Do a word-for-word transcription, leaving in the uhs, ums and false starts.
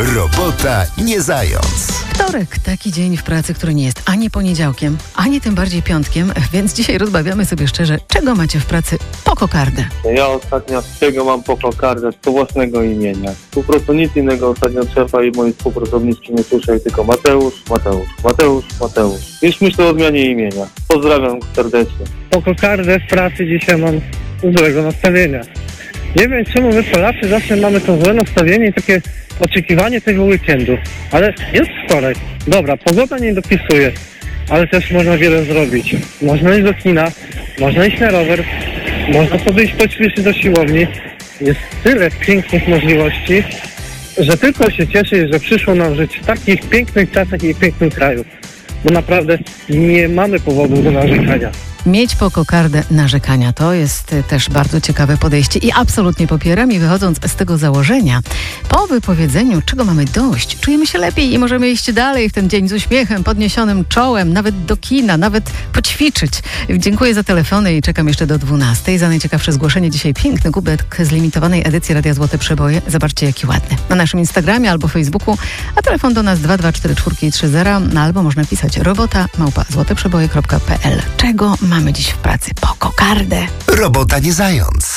Robota nie zając. Wtorek, taki dzień w pracy, który nie jest ani poniedziałkiem, ani tym bardziej piątkiem, więc dzisiaj rozbawiamy sobie szczerze, czego macie w pracy po kokardę. Ja ostatnio z czego mam po kokardę, z własnego imienia. Po prostu nic innego ostatnio szefa i mojej współpracowniczki nie słyszę, tylko Mateusz, Mateusz, Mateusz, Mateusz. Już myślę o zmianie imienia. Pozdrawiam serdecznie. Po kokardę w pracy dzisiaj mam złego nastawienia. Nie wiem, czemu my Polacy zawsze mamy to złe nastawienie i takie oczekiwanie tego weekendu. Ale jest wtorek. Dobra, pogoda nie dopisuje, ale też można wiele zrobić. Można iść do kina, można iść na rower, można sobie iść poćwiczyć do siłowni. Jest tyle pięknych możliwości, że tylko się cieszę, że przyszło nam żyć w takich pięknych czasach i pięknym kraju. Bo naprawdę nie mamy powodu do narzekania. Mieć po kokardę narzekania to jest też bardzo ciekawe podejście i absolutnie popieram i wychodząc z tego założenia, po wypowiedzeniu, czego mamy dość, czujemy się lepiej i możemy iść dalej w ten dzień z uśmiechem, podniesionym czołem, nawet do kina, nawet poćwiczyć. Dziękuję za telefony i czekam jeszcze do dwunastej. Za najciekawsze zgłoszenie dzisiaj piękny kubek z limitowanej edycji Radia Złote Przeboje. Zobaczcie, jaki ładny. Na naszym Instagramie albo Facebooku, a telefon do nas dwa dwa cztery cztery trzy zero, albo można pisać robota małpa złoteprzeboje kropka p l. Czego mamy dziś w pracy po kokardę? Robota nie zając.